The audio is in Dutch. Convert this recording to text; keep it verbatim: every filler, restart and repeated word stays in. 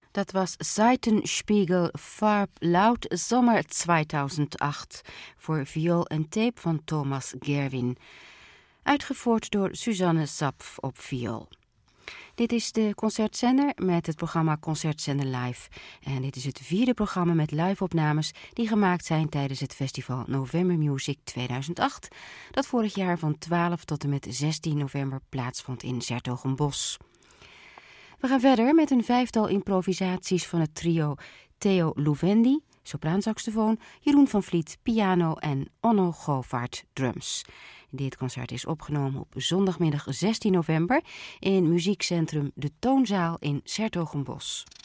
Dat was Seitenspiegel Farb Laut Sommer tweeduizend-acht voor viool en tape van Thomas Gerwin. Uitgevoerd door Suzanne Zapf op viool. Dit is de Concertzender met het programma Concertzender Live. En dit is het vierde programma met live-opnames die gemaakt zijn tijdens het festival November Music tweeduizend acht, dat vorig jaar van twaalf tot en met zestien november plaatsvond in 's-Hertogenbosch. We gaan verder met een vijftal improvisaties van het trio Theo Louvendi, sopraansaxofoon, Jeroen van Vliet, piano en Onno Govaert, drums. Dit concert is opgenomen op zondagmiddag zestien november in muziekcentrum De Toonzaal in 's-Hertogenbosch.